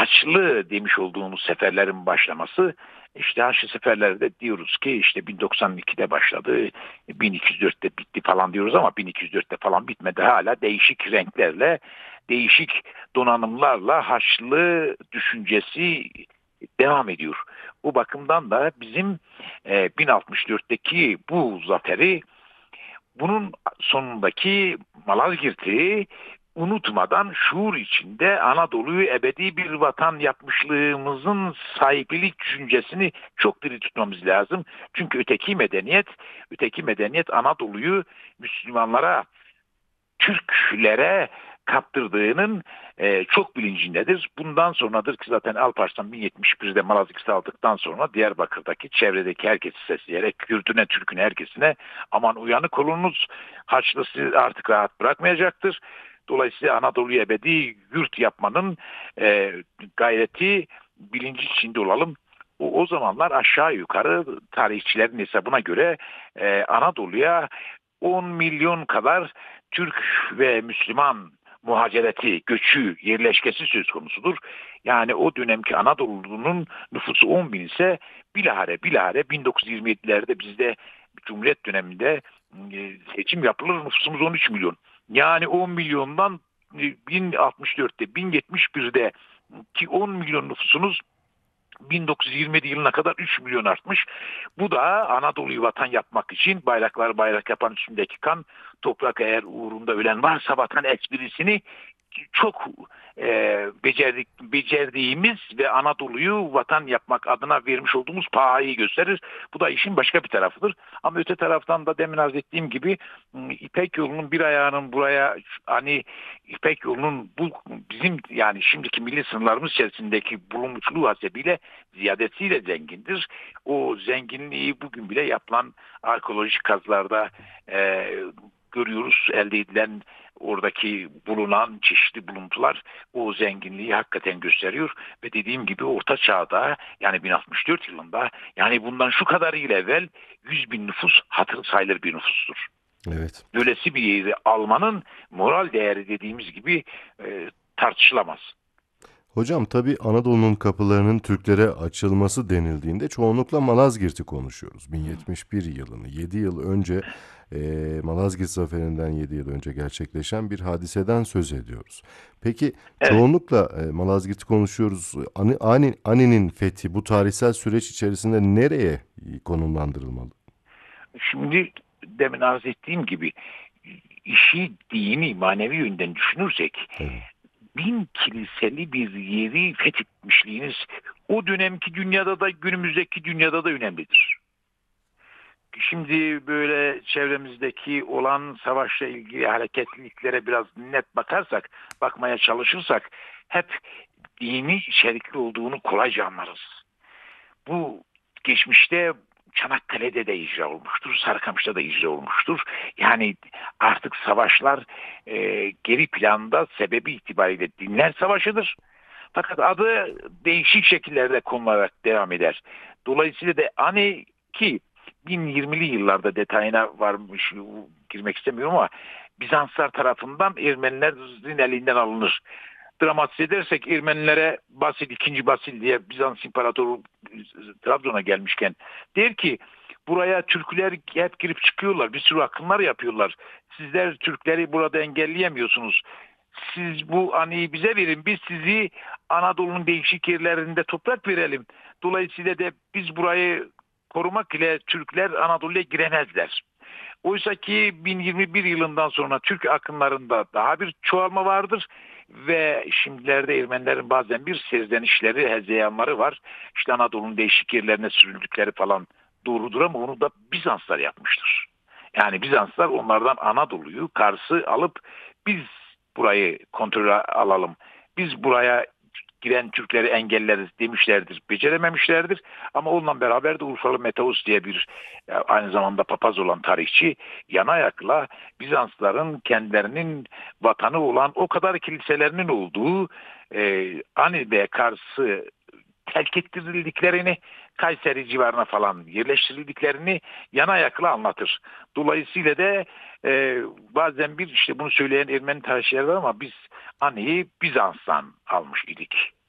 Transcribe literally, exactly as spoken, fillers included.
Haçlı demiş olduğumuz seferlerin başlaması, işte Haçlı seferleri de diyoruz ki işte bin doksan ikide başladı, bin iki yüz dörtte bitti falan diyoruz ama bin iki yüz dörtte falan bitmedi. Hala değişik renklerle, değişik donanımlarla Haçlı düşüncesi devam ediyor. Bu bakımdan da bizim e, bin altmış dörtteki bu zaferi, bunun sonundaki Malazgirt'i unutmadan şuur içinde Anadolu'yu ebedi bir vatan yapmışlığımızın sahiplilik düşüncesini çok diri tutmamız lazım. Çünkü öteki medeniyet, öteki medeniyet Anadolu'yu Müslümanlara, Türklere kaptırdığının e, çok bilincindedir. Bundan sonradır ki zaten Alparslan bin yetmiş birde Malazgirt'i aldıktan sonra Diyarbakır'daki çevredeki herkesi sesleyerek Kürdüne, Türküne, herkesine aman uyanık olunuz, Haçlı sizi artık rahat bırakmayacaktır. Dolayısıyla Anadolu'yu ebedi yurt yapmanın e, gayreti, bilinci içinde olalım. O, o zamanlar aşağı yukarı tarihçilerin hesabına göre e, Anadolu'ya on milyon kadar Türk ve Müslüman muhacereti, göçü, yerleşkesi söz konusudur. Yani o dönemki Anadolu'nun nüfusu on bin ise bilahare bilahare bin dokuz yüz yirmi yedilerde bizde Cumhuriyet döneminde e, seçim yapılır, nüfusumuz on üç milyon. Yani on milyondan e, bin altmış dörtte, bin yetmiş birde ki on milyon nüfusunuz bin dokuz yüz yirmi yılına kadar üç milyon artmış. Bu da Anadolu'yu vatan yapmak için bayraklar bayrak yapan üstündeki kan, toprak eğer uğrunda ölen varsa vatan esprisini çok e, becerdik, becerdiğimiz ve Anadolu'yu vatan yapmak adına vermiş olduğumuz pahayı gösterir. Bu da işin başka bir tarafıdır. Ama öte taraftan da demin arz ettiğim gibi İpek yolunun bir ayağının buraya, hani İpek yolunun bu bizim yani şimdiki milli sınırlarımız içerisindeki bulunmuşluğu hasebiyle ziyadesiyle zengindir. O zenginliği bugün bile yapılan arkeolojik kazılarda e, görüyoruz. Elde edilen, oradaki bulunan çeşitli buluntular o zenginliği hakikaten gösteriyor ve dediğim gibi Orta Çağ'da, yani bin altmış dört yılında, yani bundan şu kadar yıl evvel yüz bin nüfus hatır sayılır bir nüfustur. Evet. Böylesi bir yeri almanın moral değeri dediğimiz gibi e, tartışılamaz. Hocam tabii Anadolu'nun kapılarının Türklere açılması denildiğinde çoğunlukla Malazgirt'i konuşuyoruz. bin yetmiş bir yılını, yedi yıl önce e, Malazgirt Zaferi'nden yedi yıl önce gerçekleşen bir hadiseden söz ediyoruz. Peki Evet. çoğunlukla e, Malazgirt'i konuşuyoruz. Ani, Ani, Ani'nin fethi bu tarihsel süreç içerisinde nereye konumlandırılmalı? Şimdi demin arz ettiğim gibi işi dini, manevi yönden düşünürsek, Evet. bin kiliseli bir yeri fethetmişliğiniz o dönemki dünyada da günümüzdeki dünyada da önemlidir. Şimdi böyle çevremizdeki olan savaşla ilgili hareketliliklere biraz net bakarsak, bakmaya çalışırsak hep dini içerikli olduğunu kolayca anlarız. Bu geçmişte Çanakkale'de de icra olmuştur, Sarıkamış'ta da icra olmuştur. Yani artık savaşlar e, geri planda sebebi itibariyle dinler savaşıdır. Fakat adı değişik şekillerde konularak devam eder. Dolayısıyla da hani ki bin yirmili yıllarda detayına varmış, girmek istemiyorum ama Bizanslar tarafından Ermenilerin elinden alınır. Dramatize edersek Ermenilere Basil, ikinci Basil diye Bizans İmparatoru Trabzon'a gelmişken der ki buraya Türkler hep girip çıkıyorlar, bir sürü akınlar yapıyorlar. Sizler Türkleri burada engelleyemiyorsunuz. Siz bu anıyı bize verin, biz sizi Anadolu'nun değişik yerlerinde toprak verelim. Dolayısıyla da biz burayı korumak ile Türkler Anadolu'ya giremezler. Oysa ki bin yirmi bir yılından sonra Türk akınlarında daha bir çoğalma vardır ve şimdilerde Ermenilerin bazen bir serzenişleri, hezeyanları var. İşte Anadolu'nun değişik yerlerine sürüldükleri falan doğrudur ama onu da Bizanslar yapmıştır. Yani Bizanslar onlardan Anadolu'yu, Kars'ı alıp biz burayı kontrol alalım, biz buraya giren Türkleri engelleriz demişlerdir, becerememişlerdir. Ama onunla beraber de Urfalı Meteus diye bir aynı zamanda papaz olan tarihçi yana ayakla Bizansların kendilerinin vatanı olan o kadar kiliselerinin olduğu e, Ani ve Kars'ı terk ettirildiklerini, Kayseri civarına falan yerleştirildiklerini yana ayakla anlatır. Dolayısıyla da e, bazen bir işte bunu söyleyen Ermeni tarihçiler var ama biz Ani'yi Bizans'tan almış idik.